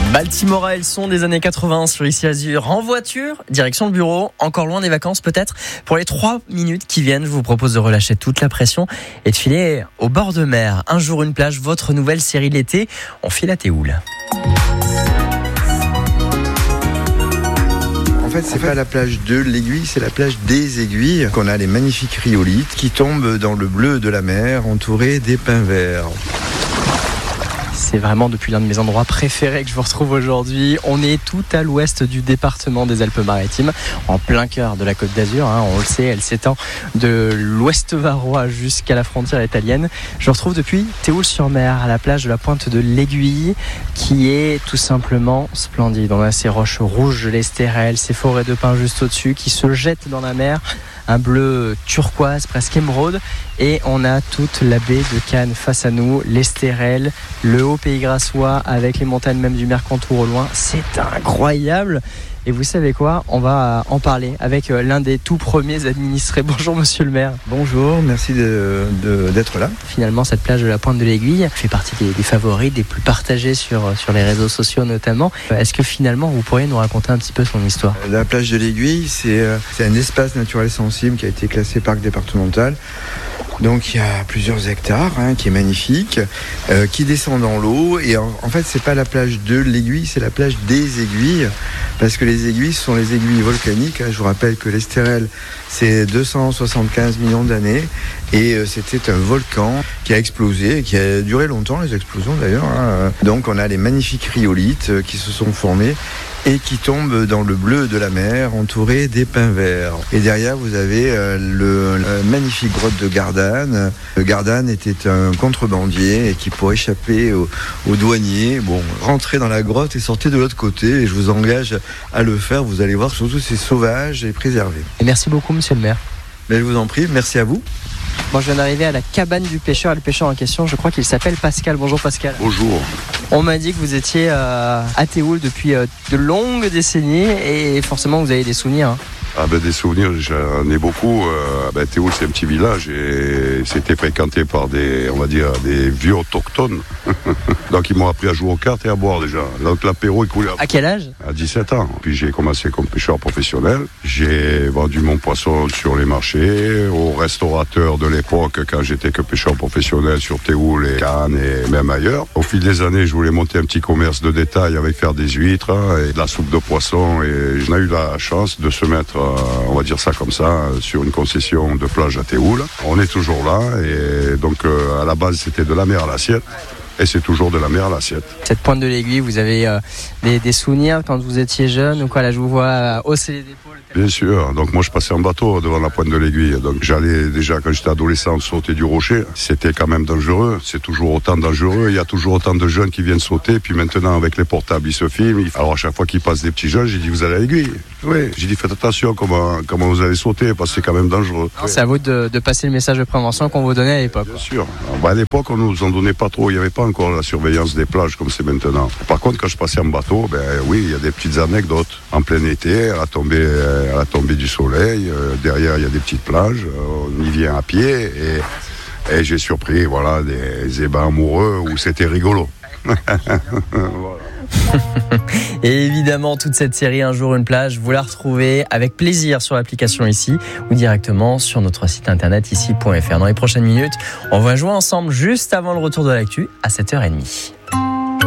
Baltimora et le son des années 80 sur Ici Azur en voiture, direction le bureau, encore loin des vacances peut-être. Pour les 3 minutes qui viennent, je vous propose de relâcher toute la pression et de filer au bord de mer. Un jour une plage, votre nouvelle série de l'été, on file à Théoul. En fait, c'est pas la plage de l'Aiguille, c'est la plage des Aiguilles, qu'on a les magnifiques rhyolites qui tombent dans le bleu de la mer, entourés des pins verts. C'est vraiment depuis l'un de mes endroits préférés que je vous retrouve aujourd'hui. On est tout à l'ouest du département des Alpes-Maritimes, en plein cœur de la Côte d'Azur. On le sait, elle s'étend de l'ouest varois jusqu'à la frontière italienne. Je vous retrouve depuis Théoul-sur-Mer, à la plage de la Pointe de l'Aiguille, qui est tout simplement splendide. On a ces roches rouges de l'Estérel, ces forêts de pins juste au-dessus qui se jettent dans la mer. Un bleu turquoise, presque émeraude, et on a toute la baie de Cannes face à nous, l'Estérel, le haut Pays Grassois avec les montagnes même du Mercantour au loin. C'est incroyable. Et vous savez quoi, on va en parler avec l'un des tout premiers administrés. Bonjour monsieur le maire. Bonjour, merci d'être là. Finalement, cette plage de la Pointe de l'Aiguille fait partie des favoris, des plus partagés sur les réseaux sociaux notamment. Est-ce que finalement vous pourriez nous raconter un petit peu son histoire ? La plage de l'Aiguille, c'est un espace naturel sensible qui a été classé parc départemental. Donc il y a plusieurs hectares, qui est magnifique, qui descend dans l'eau. Et en fait, c'est pas la plage de l'Aiguille, c'est la plage des Aiguilles, parce que les aiguilles sont les aiguilles volcaniques. Je vous rappelle que l'Estérel, c'est 275 millions d'années, et c'était un volcan qui a explosé, et qui a duré longtemps, les explosions d'ailleurs. Donc on a les magnifiques rhyolites qui se sont formés et qui tombent dans le bleu de la mer, entourés des pins verts. Et derrière, vous avez le magnifique grotte de Gardanne. Gardanne était un contrebandier et qui, pour échapper aux douaniers, rentrait dans la grotte et sortait de l'autre côté. Et je vous engage à le faire. Vous allez voir, surtout c'est sauvage et préservé. Et merci beaucoup, monsieur le maire. Mais je vous en prie, merci à vous. Bon, je viens d'arriver à la cabane du pêcheur. Et le pêcheur en question, je crois qu'il s'appelle Pascal. Bonjour Pascal. Bonjour. On m'a dit que vous étiez à Théoul depuis de longues décennies et forcément vous avez des souvenirs. Des souvenirs, j'en ai beaucoup. Théoul, c'est un petit village et c'était fréquenté par des vieux autochtones. Donc ils m'ont appris à jouer aux cartes et à boire déjà. Donc l'apéro, il coulait. À quel âge ? À 17 ans. Puis j'ai commencé comme pêcheur professionnel. J'ai vendu mon poisson sur les marchés, aux restaurateurs de l'époque quand j'étais que pêcheur professionnel sur Théoul et Cannes et même ailleurs. Au fil des années, je voulais monter un petit commerce de détail avec faire des huîtres et de la soupe de poisson. Et j'ai eu la chance de se mettre, on va dire ça comme ça, sur une concession de plage à Théoul. On est toujours là et donc à la base c'était de la mer à l'assiette. Et c'est toujours de la mer à l'assiette. Cette Pointe de l'Aiguille, vous avez des souvenirs quand vous étiez jeune ou quoi? Là, je vous vois hausser les épaules. Bien sûr. Donc moi, je passais en bateau devant la Pointe de l'Aiguille. Donc j'allais déjà, quand j'étais adolescent, sauter du rocher. C'était quand même dangereux. C'est toujours autant dangereux. Il y a toujours autant de jeunes qui viennent sauter. Puis maintenant, avec les portables, ils se filment. Alors à chaque fois qu'ils passent des petits jeunes, j'ai dit, vous allez à l'Aiguille? Oui. J'ai dit, faites attention comment vous allez sauter, parce que c'est quand même dangereux. Oui. C'est à vous de passer le message de prévention qu'on vous donnait à l'époque. Bien sûr. À l'époque, on nous en donnait pas trop. Il n'y avait pas encore la surveillance des plages comme c'est maintenant. Par contre, quand je passais en bateau, oui, il y a des petites anecdotes. En plein été, à la tombée du soleil, derrière il y a des petites plages, on y vient à pied et j'ai surpris des ébats amoureux où c'était rigolo. Voilà. Et évidemment, toute cette série Un jour une plage, vous la retrouvez avec plaisir sur l'application Ici ou directement sur notre site internet ici.fr. Dans les prochaines minutes, on va jouer ensemble juste avant le retour de l'actu à 7h30.